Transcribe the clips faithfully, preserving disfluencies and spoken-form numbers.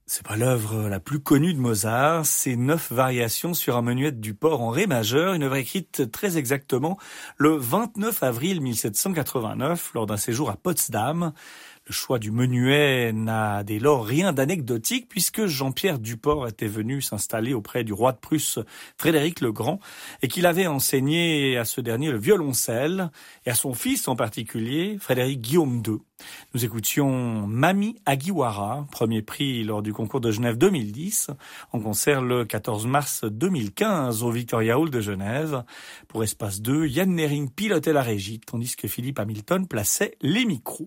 C'est pas l'œuvre la plus connue de Mozart, c'est neuf variations sur un menuet du port en ré majeur, une œuvre écrite très exactement le vingt-neuf avril mille sept cent quatre-vingt-neuf lors d'un séjour à Potsdam. Le choix du menuet n'a dès lors rien d'anecdotique puisque Jean-Pierre Duport était venu s'installer auprès du roi de Prusse Frédéric le Grand et qu'il avait enseigné à ce dernier le violoncelle et à son fils en particulier, Frédéric Guillaume deux. Nous écoutions Mami Agiwara, premier prix lors du concours de Genève deux mille dix, en concert le quatorze mars deux mille quinze au Victoria Hall de Genève. Pour Espace deux, Yann Nering pilotait la régie, tandis que Philippe Hamilton plaçait les micros.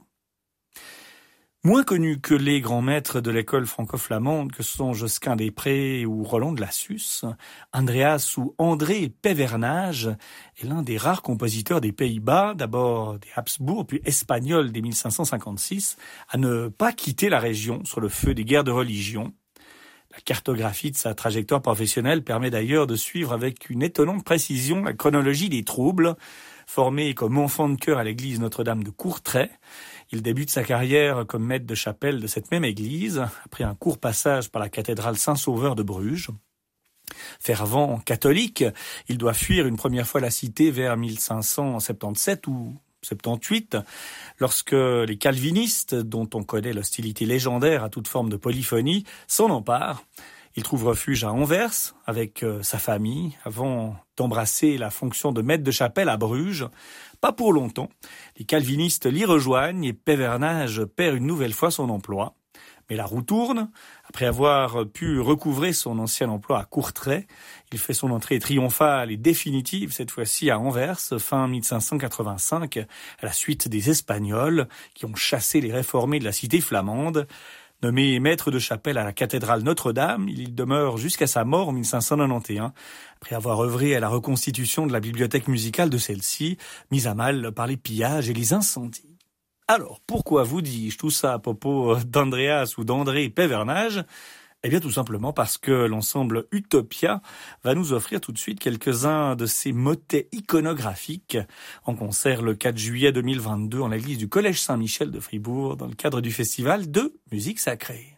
Moins connus que les grands maîtres de l'école franco-flamande que sont Josquin des Prés ou Roland de Lassus, Andreas ou André Pevernage est l'un des rares compositeurs des Pays-Bas, d'abord des Habsbourg puis espagnol dès mille cinq cent cinquante-six, à ne pas quitter la région sur le feu des guerres de religion. La cartographie de sa trajectoire professionnelle permet d'ailleurs de suivre avec une étonnante précision la chronologie des troubles. Formé comme enfant de chœur à l'église Notre-Dame de Courtrai, il débute sa carrière comme maître de chapelle de cette même église, après un court passage par la cathédrale Saint-Sauveur de Bruges. Fervent catholique, il doit fuir une première fois la cité vers mille cinq cent soixante-dix-sept ou soixante-dix-huit, lorsque les calvinistes, dont on connaît l'hostilité légendaire à toute forme de polyphonie, s'en emparent. Il trouve refuge à Anvers avec euh, sa famille avant d'embrasser la fonction de maître de chapelle à Bruges. Pas pour longtemps. Les calvinistes l'y rejoignent et Pevernage perd une nouvelle fois son emploi. Mais la roue tourne. Après avoir pu recouvrer son ancien emploi à Courtrai, il fait son entrée triomphale et définitive, cette fois-ci à Anvers, fin mille cinq cent quatre-vingt-cinq, à la suite des Espagnols qui ont chassé les réformés de la cité flamande. Nommé maître de chapelle à la cathédrale Notre-Dame, il y demeure jusqu'à sa mort en mille cinq cent quatre-vingt-onze, après avoir œuvré à la reconstitution de la bibliothèque musicale de celle-ci, mise à mal par les pillages et les incendies. Alors, pourquoi vous dis-je tout ça à propos d'Andreas ou d'André Pevernage ? Eh bien, tout simplement parce que l'ensemble Utopia va nous offrir tout de suite quelques-uns de ces motets iconographiques en concert le quatre juillet deux mille vingt-deux en l'église du Collège Saint-Michel de Fribourg dans le cadre du festival de musique sacrée.